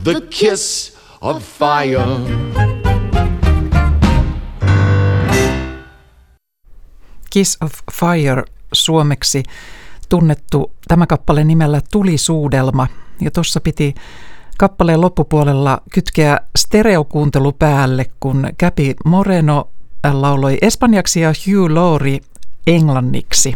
the kiss of fire. Kiss of Fire suomeksi tunnettu tämä kappale nimellä Tulisuudelma. Ja tuossa piti kappaleen loppupuolella kytkeä stereokuuntelu päälle, kun Gaby Moreno lauloi espanjaksi ja Hugh Laurie englanniksi.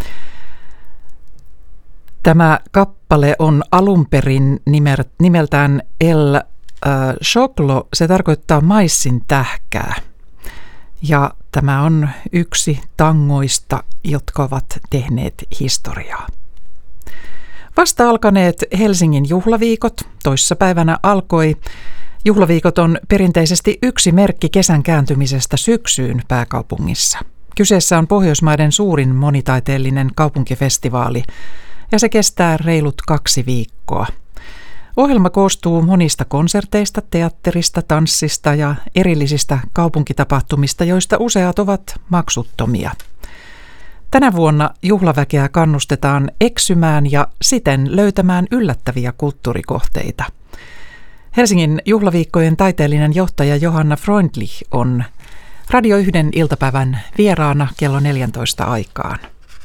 Tämä kappale on alun perin nimeltään El Choclo, se tarkoittaa maissin tähkää. Ja tämä on yksi tangoista, jotka ovat tehneet historiaa. Vasta alkaneet Helsingin juhlaviikot. Toissapäivänä alkoi. Juhlaviikot on perinteisesti yksi merkki kesän kääntymisestä syksyyn pääkaupungissa. Kyseessä on Pohjoismaiden suurin monitaiteellinen kaupunkifestivaali, ja se kestää reilut 2 viikkoa. Ohjelma koostuu monista konserteista, teatterista, tanssista ja erillisistä kaupunkitapahtumista, joista useat ovat maksuttomia. Tänä vuonna juhlaväkeä kannustetaan eksymään ja siten löytämään yllättäviä kulttuurikohteita. Helsingin juhlaviikkojen taiteellinen johtaja Johanna Freundlich on Radio 1 iltapäivän vieraana kello 14 aikaan.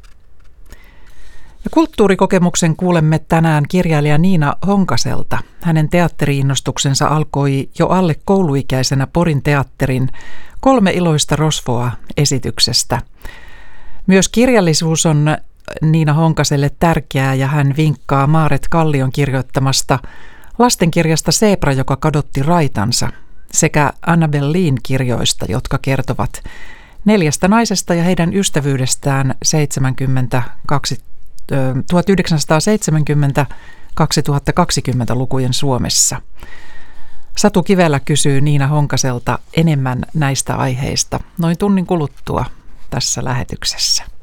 Ja kulttuurikokemuksen kuulemme tänään kirjailija Niina Honkaselta. Hänen teatteri-innostuksensa alkoi jo alle kouluikäisenä Porin teatterin 3 iloista rosvoa -esityksestä. Myös kirjallisuus on Niina Honkaselle tärkeää ja hän vinkkaa Maaret Kallion kirjoittamasta lastenkirjasta Seepra, joka kadotti raitansa, sekä Annabel Leen kirjoista, jotka kertovat 4 naisesta ja heidän ystävyydestään 1970-2020-lukujen Suomessa. Satu Kivelä kysyy Niina Honkaselta enemmän näistä aiheista noin tunnin kuluttua tässä lähetyksessä.